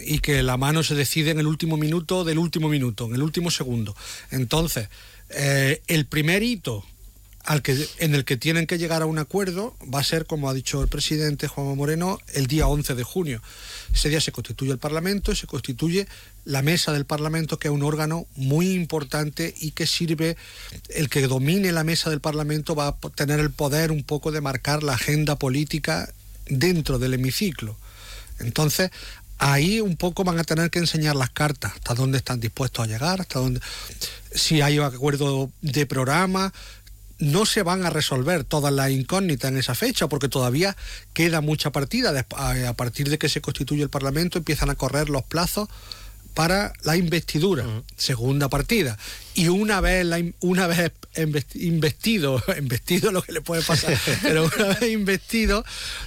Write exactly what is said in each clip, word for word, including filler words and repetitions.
y que la mano se decide en el último minuto del último minuto, en el último segundo. Entonces, eh, el primer hito al que, en el que tienen que llegar a un acuerdo va a ser, como ha dicho el presidente Juanma Moreno, el día once de junio. Ese día se constituye el Parlamento y se constituye la mesa del Parlamento, que es un órgano muy importante y que sirve, el que domine la mesa del Parlamento va a tener el poder un poco de marcar la agenda política dentro del hemiciclo. Entonces, ahí un poco van a tener que enseñar las cartas, hasta dónde están dispuestos a llegar, hasta dónde, si hay acuerdo de programa. No se van a resolver todas las incógnitas en esa fecha, porque todavía queda mucha partida. A partir de que se constituye el Parlamento empiezan a correr los plazos para la investidura, uh-huh. segunda partida. Y una vez la, una vez investido, investido lo que le puede pasar, pero una vez investido,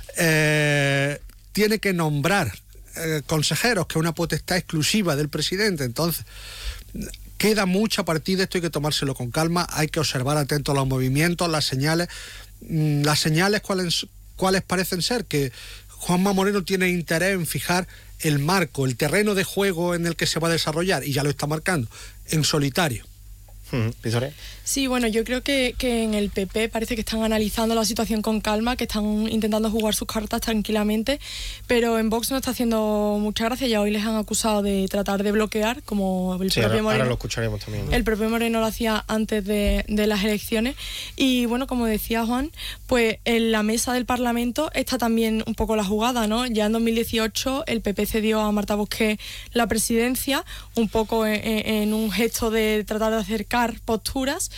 eh, tiene que nombrar eh, consejeros, que es una potestad exclusiva del presidente. Entonces, queda mucha partida, esto hay que tomárselo con calma, hay que observar atentos los movimientos, las señales. Las señales, ¿cuáles, cuáles parecen ser? Que Juanma Moreno tiene interés en fijar el marco, el terreno de juego en el que se va a desarrollar, y ya lo está marcando, en solitario. ¿Victoria? Sí, bueno, yo creo que, que en el P P parece que están analizando la situación con calma, que están intentando jugar sus cartas tranquilamente, pero en Vox no está haciendo mucha gracia. Ya hoy les han acusado de tratar de bloquear, como el sí, propio ahora, Moreno. Ahora lo escucharemos también, ¿no? El propio Moreno lo hacía antes de, de las elecciones. Y bueno, como decía Juan, pues en la mesa del Parlamento está también un poco la jugada, ¿no? Ya en dos mil dieciocho el P P cedió a Marta Bosquet la presidencia, un poco en, en un gesto de tratar de acercar posturas,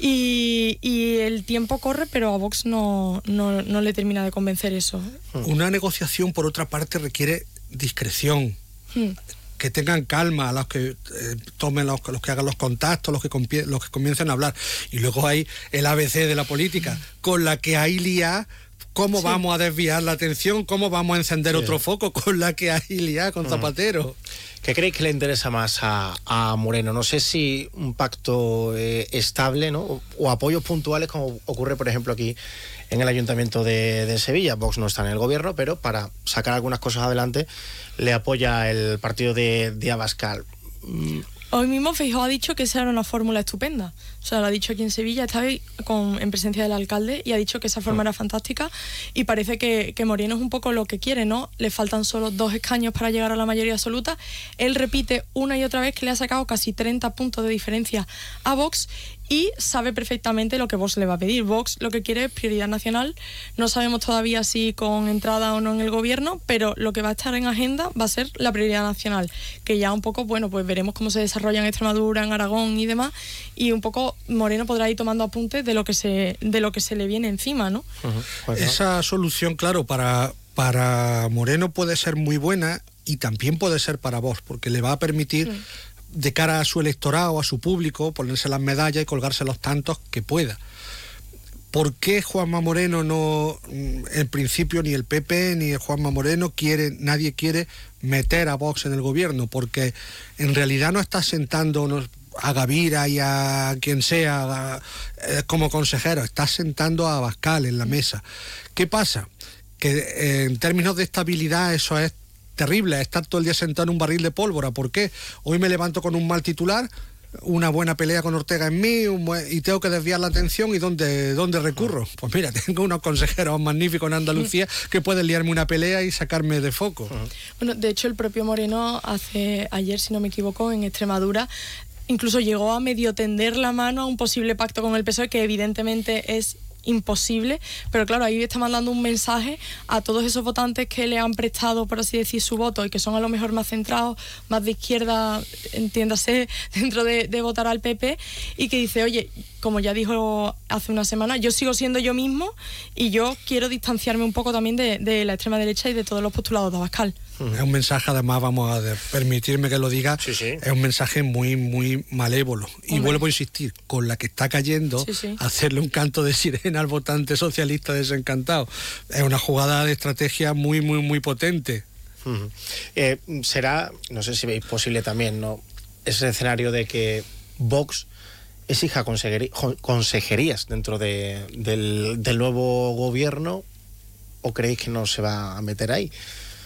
y, y el tiempo corre, pero a Vox no, no, no le termina de convencer eso. Una negociación, por otra parte, requiere discreción. Hmm. Que tengan calma, los que eh, tomen los, los que hagan los contactos, los que, compie, los que comiencen a hablar. Y luego hay el A B C de la política, con la que hay liá. ¿Cómo sí. vamos a desviar la atención? ¿Cómo vamos a encender sí. otro foco con la que hay liá con Zapatero? ¿Qué creéis que le interesa más a, a Moreno? No sé si un pacto eh, estable, ¿no? O, o apoyos puntuales, como ocurre, por ejemplo, aquí en el Ayuntamiento de, de Sevilla. Vox no está en el gobierno, pero para sacar algunas cosas adelante le apoya el partido de, de Abascal. Mm. Hoy mismo Feijóo ha dicho que esa era una fórmula estupenda. O sea, lo ha dicho aquí en Sevilla, estaba con, en presencia del alcalde, y ha dicho que esa forma era fantástica, y parece que, que Moreno es un poco lo que quiere, ¿no? Le faltan solo dos escaños para llegar a la mayoría absoluta. Él repite una y otra vez que le ha sacado casi treinta puntos de diferencia a Vox, y sabe perfectamente lo que Vox le va a pedir. Vox lo que quiere es prioridad nacional. No sabemos todavía si con entrada o no en el gobierno, pero lo que va a estar en agenda va a ser la prioridad nacional, que ya un poco, bueno, pues veremos cómo se desarrolla en Extremadura, en Aragón y demás, y un poco Moreno podrá ir tomando apuntes de lo que se, de lo que se le viene encima, ¿no? Uh-huh. Pues esa solución, claro, para, para Moreno puede ser muy buena, y también puede ser para Vox, porque le va a permitir... Uh-huh. de cara a su electorado, a su público, ponerse las medallas y colgarse los tantos que pueda. ¿Por qué Juanma Moreno no, en principio ni el P P ni Juanma Moreno quiere, nadie quiere meter a Vox en el gobierno? Porque en realidad no está sentando a Gavira y a quien sea a, eh, como consejero, está sentando a Abascal en la mesa. ¿Qué pasa? Que eh, en términos de estabilidad eso es terrible, estar todo el día sentado en un barril de pólvora. ¿Por qué? Hoy me levanto con un mal titular, una buena pelea con Ortega en mí, un buen, y tengo que desviar la atención. ¿Y dónde, dónde recurro? Pues mira, tengo unos consejeros magníficos en Andalucía que pueden liarme una pelea y sacarme de foco. Bueno, de hecho el propio Moreno hace ayer, si no me equivoco, en Extremadura, incluso llegó a medio tender la mano a un posible pacto con el P S O E, que evidentemente es imposible, pero claro, ahí está mandando un mensaje a todos esos votantes que le han prestado, por así decir, su voto, y que son a lo mejor más centrados, más de izquierda, entiéndase, dentro de, de votar al P P, y que dice, oye, como ya dijo hace una semana, yo sigo siendo yo mismo, y yo quiero distanciarme un poco también de, de la extrema derecha y de todos los postulados de Abascal. Es un mensaje, además, vamos a permitirme que lo diga, sí, sí. es un mensaje muy, muy malévolo. Y Hombre. vuelvo a insistir, con la que está cayendo, sí, sí. hacerle un canto de sirena al votante socialista desencantado. Es una jugada de estrategia muy, muy, muy potente. Uh-huh. Eh, será, no sé si veis posible también, ¿no?, ese escenario de que Vox exija consejerías dentro de, del, del nuevo gobierno, ¿o creéis que no se va a meter ahí?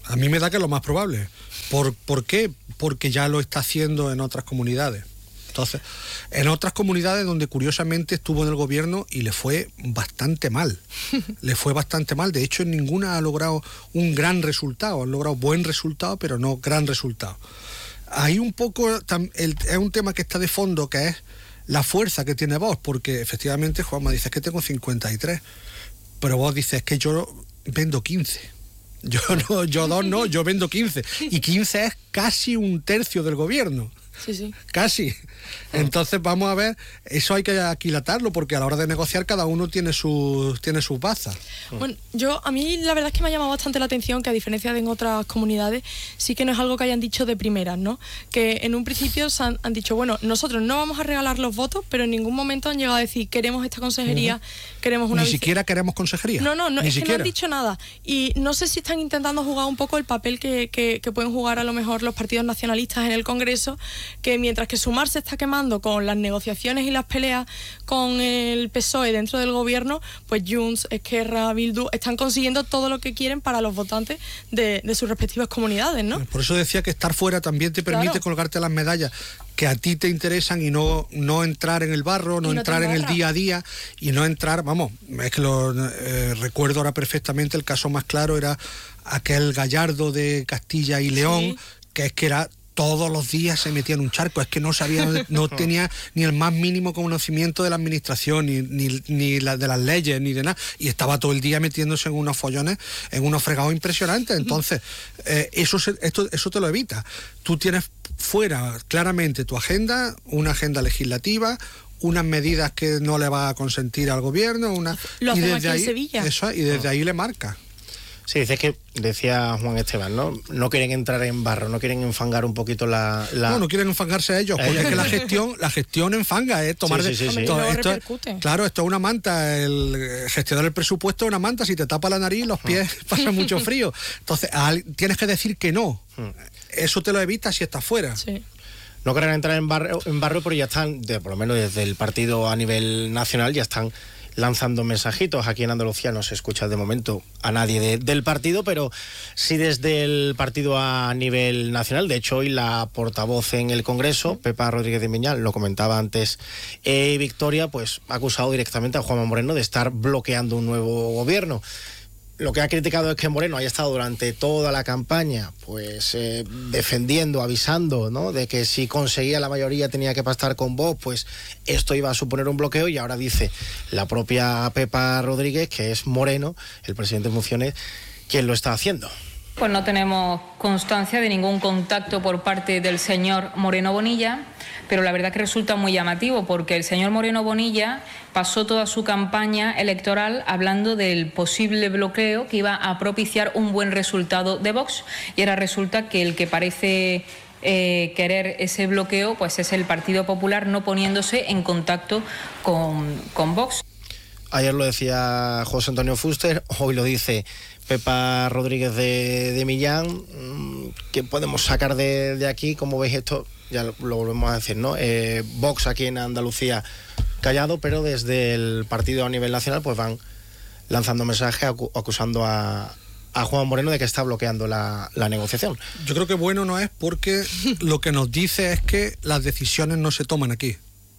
A mí me da que es lo más probable. ¿Por, ¿Por qué? Porque ya lo está haciendo en otras comunidades. Entonces, en otras comunidades donde curiosamente estuvo en el gobierno y le fue bastante mal. Le fue bastante mal. De hecho, en ninguna ha logrado un gran resultado. Han logrado buen resultado, pero no gran resultado. Hay un poco, el, es un tema que está de fondo, que es la fuerza que tiene Vox, porque efectivamente Juanma dice que tengo cincuenta y tres, pero vos dices que yo vendo quince. Yo no, yo dos no, yo vendo quince. Y quince es casi un tercio del gobierno. Sí, sí. Casi. Entonces vamos a ver, eso hay que aquilatarlo, porque a la hora de negociar cada uno tiene sus tiene sus bazas. Bueno, yo a mí la verdad es que me ha llamado bastante la atención que, a diferencia de en otras comunidades, sí que no es algo que hayan dicho de primeras, ¿no? Que en un principio se han, han dicho, bueno, nosotros no vamos a regalar los votos, pero en ningún momento han llegado a decir, queremos esta consejería, uh-huh. queremos una... Ni siquiera queremos consejería. No, no, no, Ni es siquiera. que no han dicho nada. Y no sé si están intentando jugar un poco el papel que, que, que pueden jugar a lo mejor los partidos nacionalistas en el Congreso, que mientras que Sumar se está quemando con las negociaciones y las peleas con el P S O E dentro del gobierno, pues Junts, Esquerra, Bildu están consiguiendo todo lo que quieren para los votantes de, de sus respectivas comunidades, ¿no? Por eso decía que estar fuera también te permite claro. colgarte las medallas que a ti te interesan y no, no entrar en el barro, no, no entrar en el día a día y no entrar, vamos, es que lo eh, recuerdo ahora perfectamente, el caso más claro era aquel Gallardo de Castilla y León, sí. que es que era... todos los días se metía en un charco, es que no sabía, no tenía ni el más mínimo conocimiento de la administración, ni, ni, ni la, de las leyes, ni de nada, y estaba todo el día metiéndose en unos follones, en unos fregados impresionantes. Entonces, eh, eso, se, esto, eso te lo evita. Tú tienes fuera claramente tu agenda, una agenda legislativa, unas medidas que no le va a consentir al gobierno, una, lo y hacemos desde aquí ahí, en Sevilla. Eso, y desde ahí le marca. Sí, dices que, decía Juan Esteban, ¿no? No quieren entrar en barro, no quieren enfangar un poquito la... la... No, no quieren enfangarse a ellos, porque es que la gestión, la gestión enfanga, ¿eh? Tomar sí, sí, sí, de, sí. to, esto es, claro, esto es una manta, el gestionar el presupuesto es una manta, si te tapa la nariz, los pies pasan mucho frío. Entonces, tienes que decir que no. Eso te lo evitas si estás fuera. Sí. No quieren entrar en barrio, en barrio, pero ya están, de, por lo menos desde el partido a nivel nacional, ya están lanzando mensajitos. Aquí en Andalucía no se escucha de momento a nadie de, del partido, pero sí desde el partido a nivel nacional. De hecho, hoy la portavoz en el Congreso, Pepa Rodríguez de Miñán, lo comentaba antes, eh, Victoria, pues ha acusado directamente a Juanma Moreno de estar bloqueando un nuevo gobierno. Lo que ha criticado es que Moreno haya estado durante toda la campaña pues eh, defendiendo, avisando, ¿no?, de que si conseguía la mayoría tenía que pactar con Vox, pues esto iba a suponer un bloqueo, y ahora dice la propia Pepa Rodríguez que es Moreno, el presidente en funciones, quien lo está haciendo. Pues no tenemos constancia de ningún contacto por parte del señor Moreno Bonilla, pero la verdad que resulta muy llamativo, porque el señor Moreno Bonilla pasó toda su campaña electoral hablando del posible bloqueo que iba a propiciar un buen resultado de Vox, y ahora resulta que el que parece eh, querer ese bloqueo pues es el Partido Popular, no poniéndose en contacto con, con Vox. Ayer lo decía José Antonio Fuster, hoy lo dice Pepa Rodríguez de, de Millán. ¿Qué podemos sacar de, de aquí? ¿Cómo veis esto? Ya lo, lo volvemos a decir, ¿no? Eh, Vox aquí en Andalucía callado, pero desde el partido a nivel nacional pues van lanzando mensajes acu- acusando a, a Juan Moreno de que está bloqueando la, la negociación. Yo creo que bueno no es, porque lo que nos dice es que las decisiones no se toman aquí.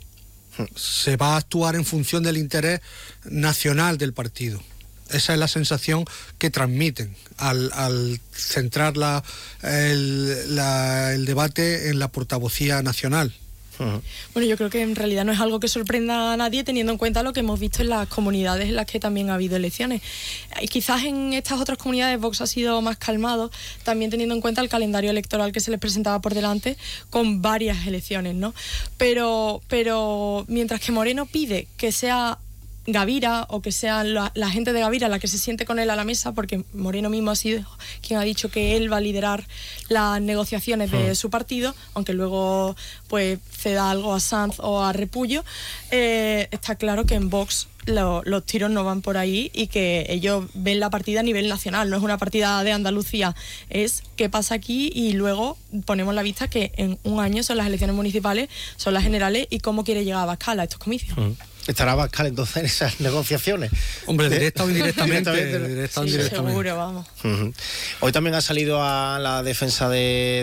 Se va a actuar en función del interés nacional del partido. Esa es la sensación que transmiten al, al centrar la, el, la, el debate en la portavocía nacional. Uh-huh. Bueno, yo creo que en realidad no es algo que sorprenda a nadie, teniendo en cuenta lo que hemos visto en las comunidades en las que también ha habido elecciones. Y quizás en estas otras comunidades Vox ha sido más calmado, también teniendo en cuenta el calendario electoral que se les presentaba por delante con varias elecciones, ¿no? Pero, pero mientras que Moreno pide que sea Gavira, o que sea la, la gente de Gavira la que se siente con él a la mesa, porque Moreno mismo ha sido quien ha dicho que él va a liderar las negociaciones de hmm. su partido, aunque luego pues ceda algo a Sanz o a Repullo. Eh, está claro que en Vox lo, los tiros no van por ahí, y que ellos ven la partida a nivel nacional, no es una partida de Andalucía, es qué pasa aquí, y luego ponemos la vista que en un año son las elecciones municipales, son las generales, y cómo quiere llegar a Abascal a estos comicios. Hmm. ¿Estará Abascal entonces en esas negociaciones? Hombre, directa o indirectamente. Directamente, directa o Sí, indirectamente. seguro, vamos. Uh-huh. Hoy también ha salido a la defensa de